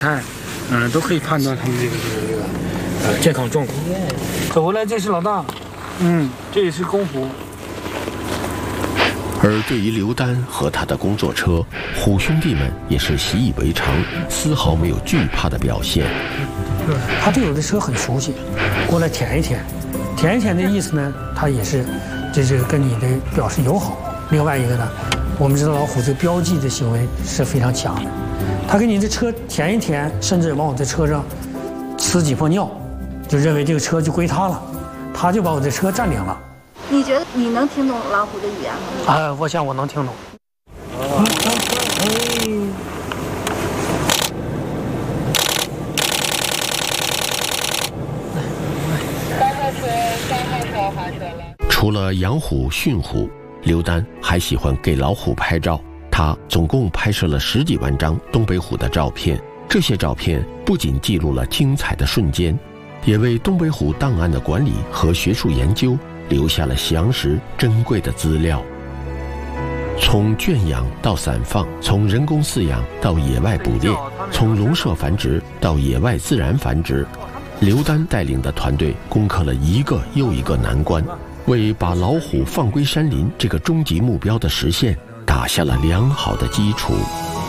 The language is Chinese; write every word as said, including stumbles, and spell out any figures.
看，嗯、呃，都可以判断他们这个这个这个呃健康状况。走过来，这是老大，嗯，这也是公虎。 而对于刘丹和他的工作车，虎兄弟们也是习以为常，丝毫没有惧怕的表现。 他对我的车很熟悉，过来舔一舔，舔一舔的意思呢，他也是，这是跟你的表示友好。另外一个呢，我们知道老虎这标记的行为是非常强的，他给你的车舔一舔，甚至往我的车上呲几泡尿，就认为这个车就归他了，他就把我的车占领了。 你觉得你能听懂老虎的语言吗？ 啊，我想我能听懂。啊除了养虎训虎，刘丹还喜欢给老虎拍照。他总共拍摄了十几万张东北虎的照片，这些照片不仅记录了精彩的瞬间，也为东北虎档案的管理和学术研究留下了详实珍贵的资料。从圈养到散放，从人工饲养到野外捕猎，从笼舍繁殖到野外自然繁殖，刘丹带领的团队攻克了一个又一个难关，为把老虎放归山林这个终极目标的实现打下了良好的基础。